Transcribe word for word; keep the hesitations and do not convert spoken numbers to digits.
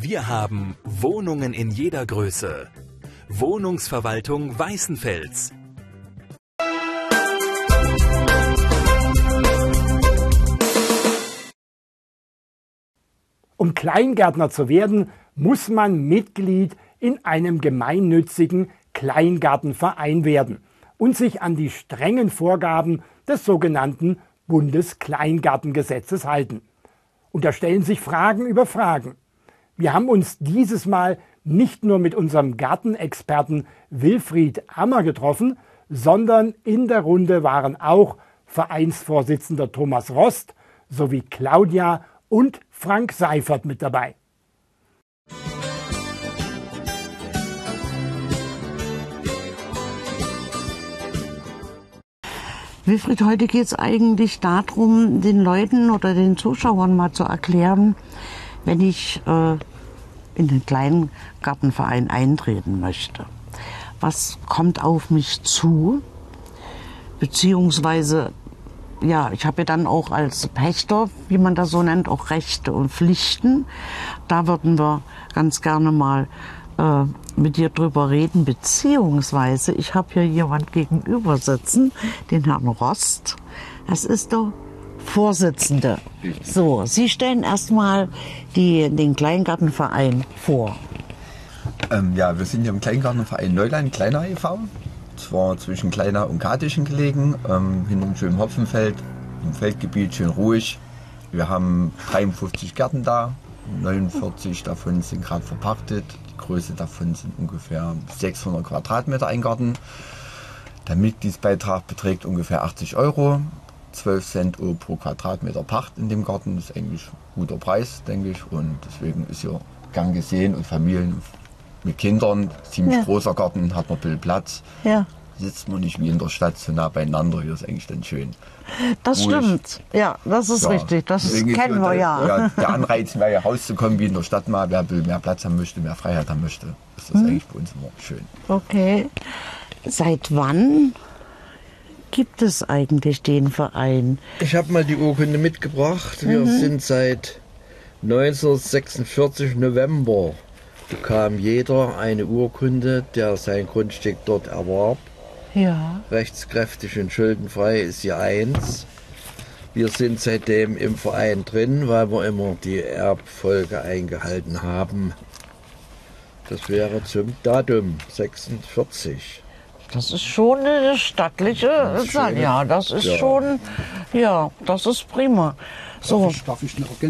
Wir haben Wohnungen in jeder Größe. Wohnungsverwaltung Weißenfels. Um Kleingärtner zu werden, muss man Mitglied in einem gemeinnützigen Kleingartenverein werden und sich an die strengen Vorgaben des sogenannten Bundeskleingartengesetzes halten. Und da stellen sich Fragen über Fragen. Wir haben uns dieses Mal nicht nur mit unserem Gartenexperten Wilfried Ammer getroffen, sondern in der Runde waren auch Vereinsvorsitzender Thomas Rost sowie Claudia und Frank Seifert mit dabei. Wilfried, heute geht es eigentlich darum, den Leuten oder den Zuschauern mal zu erklären, wenn ich äh, in den kleinen Gartenverein eintreten möchte. Was kommt auf mich zu? Beziehungsweise, ja, ich habe ja dann auch als Pächter, wie man das so nennt, auch Rechte und Pflichten. Da würden wir ganz gerne mal äh, mit dir drüber reden, beziehungsweise ich habe hier jemand gegenüber sitzen, den Herrn Rost. Das ist der Vorsitzende. So, Sie stellen erstmal den Kleingartenverein vor. Ähm, ja, wir sind hier im Kleingartenverein Neuland, Kleiner e V. Zwar zwischen Kleiner und Katischen gelegen, ähm, hinter einem schönen Hopfenfeld, im Feldgebiet schön ruhig. Wir haben dreiundfünfzig Gärten da, neunundvierzig davon sind gerade verpachtet. Die Größe davon sind ungefähr sechshundert Quadratmeter ein Garten. Der Mitgliedsbeitrag beträgt ungefähr achtzig Euro. zwölf Cent pro Quadratmeter Pacht in dem Garten. Das ist eigentlich ein guter Preis, denke ich. Und deswegen ist hier gern gesehen und Familien mit Kindern, ziemlich ja. großer Garten, hat man ein bisschen Platz. Ja. Sitzt man nicht wie in der Stadt so nah beieinander. Hier ist eigentlich dann schön. Das ruhig. Stimmt. Ja, das ist ja. richtig. Das ist, kennen wir ja. ja. Der Anreiz wäre ja rauszukommen wie in der Stadt mal. Wer mehr Platz haben möchte, mehr Freiheit haben möchte. Das ist hm. eigentlich bei uns immer schön. Okay. Seit wann gibt es eigentlich den Verein? Ich habe mal die Urkunde mitgebracht. Wir mhm. sind seit neunzehnhundertsechsundvierzig November bekam jeder eine Urkunde, der sein Grundstück dort erwarb. Ja. Rechtskräftig und schuldenfrei ist hier eins. Wir sind seitdem im Verein drin, weil wir immer die Erbfolge eingehalten haben. Das wäre zum Datum sechsundvierzig. Das ist schon eine stattliche Zahl. Ja, das ist ja. schon, ja, das ist prima. So. Darf ich, darf ich noch